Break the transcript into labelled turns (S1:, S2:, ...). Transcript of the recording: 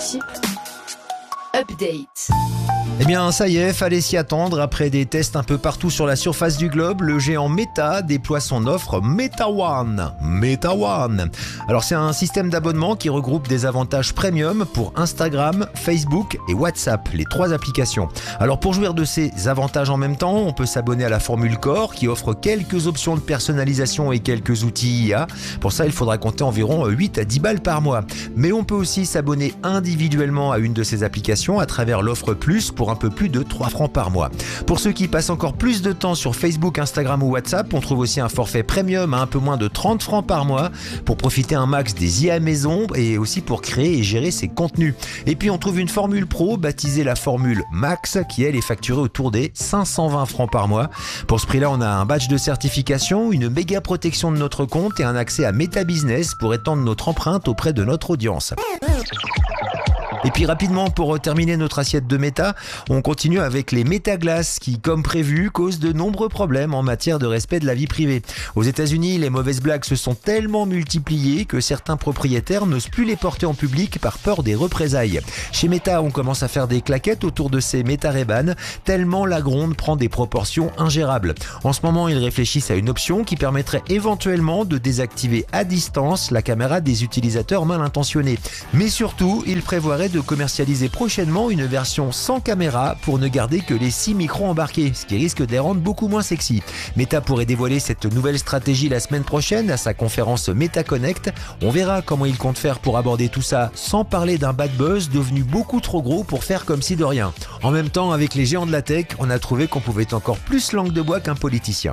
S1: souci. Update.
S2: Eh bien, ça y est, fallait s'y attendre. Après des tests un peu partout sur la surface du globe, le géant Meta déploie son offre MetaOne. MetaOne. Alors, c'est un système d'abonnement qui regroupe des avantages premium pour Instagram, Facebook et WhatsApp, les 3 applications. Alors, pour jouir de ces avantages en même temps, on peut s'abonner à la formule Core qui offre quelques options de personnalisation et quelques outils IA. Pour ça, il faudra compter environ 8 à 10 balles par mois. Mais on peut aussi s'abonner individuellement à une de ces applications à travers l'offre Plus pour un peu plus de 3 francs par mois. Pour ceux qui passent encore plus de temps sur Facebook, Instagram ou WhatsApp, on trouve aussi un forfait premium à un peu moins de 30 francs par mois pour profiter un max des IA maison et aussi pour créer et gérer ses contenus. Et puis on trouve une formule pro baptisée la formule Max qui elle est facturée autour des 520 francs par mois. Pour ce prix-là, on a un badge de certification, une méga protection de notre compte et un accès à Meta Business pour étendre notre empreinte auprès de notre audience. Et puis rapidement, pour terminer notre assiette de méta, on continue avec les métaglaces qui, comme prévu, causent de nombreux problèmes en matière de respect de la vie privée. Aux États-Unis, les mauvaises blagues se sont tellement multipliées que certains propriétaires n'osent plus les porter en public par peur des représailles. Chez Meta, on commence à faire des claquettes autour de ces méta-Ray-Ban, tellement la gronde prend des proportions ingérables. En ce moment, ils réfléchissent à une option qui permettrait éventuellement de désactiver à distance la caméra des utilisateurs mal intentionnés. Mais surtout, ils prévoiraient de commercialiser prochainement une version sans caméra pour ne garder que les 6 micros embarqués, ce qui risque de les rendre beaucoup moins sexy. Meta pourrait dévoiler cette nouvelle stratégie la semaine prochaine à sa conférence Meta Connect. On verra comment il compte faire pour aborder tout ça sans parler d'un bad buzz devenu beaucoup trop gros pour faire comme si de rien. En même temps, avec les géants de la tech, on a trouvé qu'on pouvait être encore plus langue de bois qu'un politicien.